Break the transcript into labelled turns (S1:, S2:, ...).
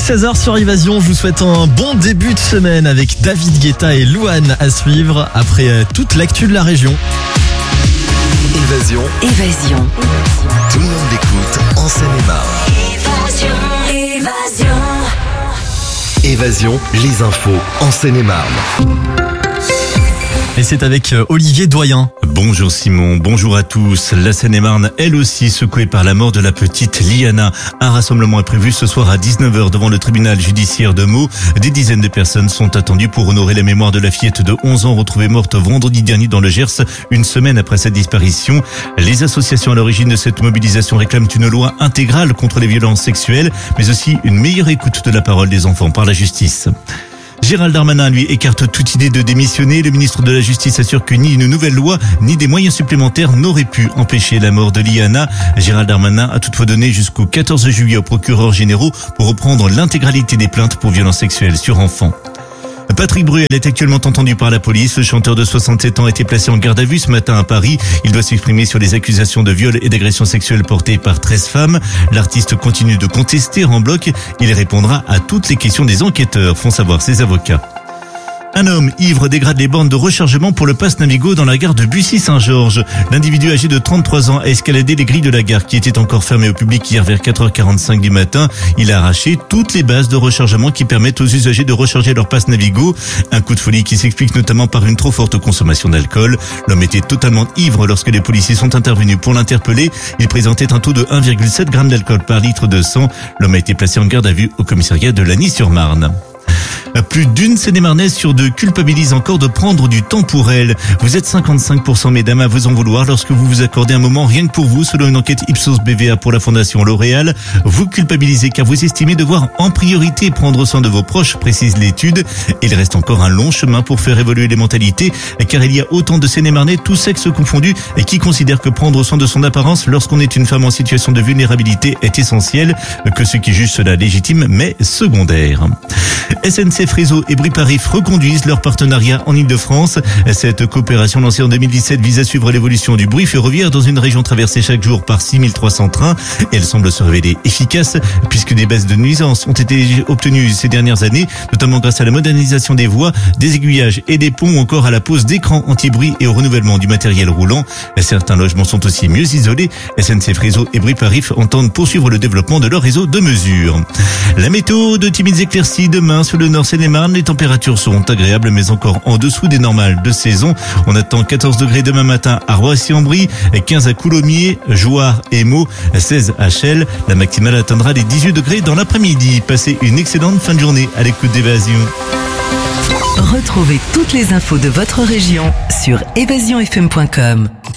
S1: 16h sur Évasion. Je vous souhaite un bon début de semaine avec David Guetta et Louane à suivre après toute l'actu de la région.
S2: Évasion. Tout le monde l'écoute en Seine-et-Marne. Évasion, les infos en Seine-et-Marne.
S1: Et c'est avec Olivier Doyen.
S3: Bonjour Simon, bonjour à tous. La Seine-et-Marne, elle aussi secouée par la mort de la petite Liana. Un rassemblement est prévu ce soir à 19h devant le tribunal judiciaire de Meaux. Des dizaines de personnes sont attendues pour honorer la mémoire de la fillette de 11 ans retrouvée morte vendredi dernier dans le Gers, une semaine après sa disparition. Les associations à l'origine de cette mobilisation réclament une loi intégrale contre les violences sexuelles, mais aussi une meilleure écoute de la parole des enfants par la justice. Gérald Darmanin, lui, écarte toute idée de démissionner. Le ministre de la Justice assure que ni une nouvelle loi, ni des moyens supplémentaires n'auraient pu empêcher la mort de Liana. Gérald Darmanin a toutefois donné jusqu'au 14 juillet aux procureurs généraux pour reprendre l'intégralité des plaintes pour violences sexuelles sur enfants. Patrick Bruel est actuellement entendu par la police. Le chanteur de 67 ans a été placé en garde à vue ce matin à Paris. Il doit s'exprimer sur les accusations de viol et d'agression sexuelle portées par 13 femmes. L'artiste continue de contester en bloc. Il répondra à toutes les questions des enquêteurs, font savoir ses avocats. Un homme ivre dégrade les bornes de rechargement pour le pass Navigo dans la gare de Bussy-Saint-Georges. L'individu âgé de 33 ans a escaladé les grilles de la gare qui étaient encore fermées au public hier vers 4h45 du matin. Il a arraché toutes les bases de rechargement qui permettent aux usagers de recharger leur pass Navigo. Un coup de folie qui s'explique notamment par une trop forte consommation d'alcool. L'homme était totalement ivre lorsque les policiers sont intervenus pour l'interpeller. Il présentait un taux de 1,7 g d'alcool par litre de sang. L'homme a été placé en garde à vue au commissariat de Lagny-sur-Marne. Plus d'une Seine-et-Marnaise sur deux culpabilise encore de prendre du temps pour elle. Vous êtes 55% mesdames à vous en vouloir lorsque vous vous accordez un moment rien que pour vous, selon une enquête Ipsos BVA pour la Fondation L'Oréal. Vous culpabilisez car vous estimez devoir en priorité prendre soin de vos proches, précise l'étude. Il reste encore un long chemin pour faire évoluer les mentalités, car il y a autant de Seine-et-Marnais, tous sexes confondus, et qui considèrent que prendre soin de son apparence lorsqu'on est une femme en situation de vulnérabilité est essentiel, que ceux qui jugent cela légitime mais secondaire. SNCF Réseau et Briparif reconduisent leur partenariat en Ile-de-France. Cette coopération lancée en 2017 vise à suivre l'évolution du bruit ferroviaire dans une région traversée chaque jour par 6300 trains. Elle semble se révéler efficace puisque des baisses de nuisances ont été obtenues ces dernières années, notamment grâce à la modernisation des voies, des aiguillages et des ponts ou encore à la pose d'écrans anti-bruit et au renouvellement du matériel roulant. Certains logements sont aussi mieux isolés. SNCF Réseau et Briparif entendent poursuivre le développement de leur réseau de mesure. La météo, de timides éclaircies demain sur le nord Seine-et-Marne. Les températures seront agréables mais encore en dessous des normales de saison. On attend 14 degrés demain matin à Roissy-en-Brie, 15 à Coulommiers, Jouarre et Meaux, 16 à Chelles. La maximale atteindra les 18 degrés dans l'après-midi. Passez une excellente fin de journée à l'écoute d'Évasion.
S4: Retrouvez toutes les infos de votre région sur évasionfm.com.